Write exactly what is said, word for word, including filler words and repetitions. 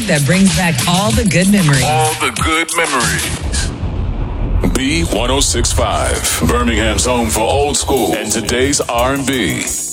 music that brings back all the good memories. All the good memories. B one oh six point five, Birmingham's home for old school and today's R and B.